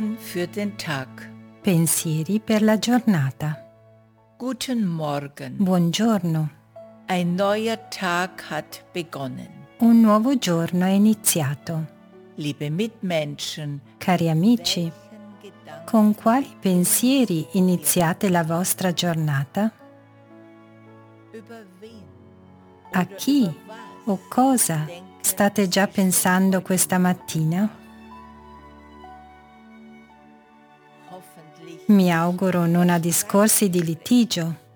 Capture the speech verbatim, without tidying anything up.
Für den Tag. Pensieri per la giornata. Guten Morgen. Buongiorno. Ein neuer Tag hat begonnen. Un nuovo giorno è iniziato. Liebe Mitmenschen, Cari amici, con quali pensieri iniziate la vostra giornata? A chi o cosa state già pensando questa mattina? Mi auguro non a discorsi di litigio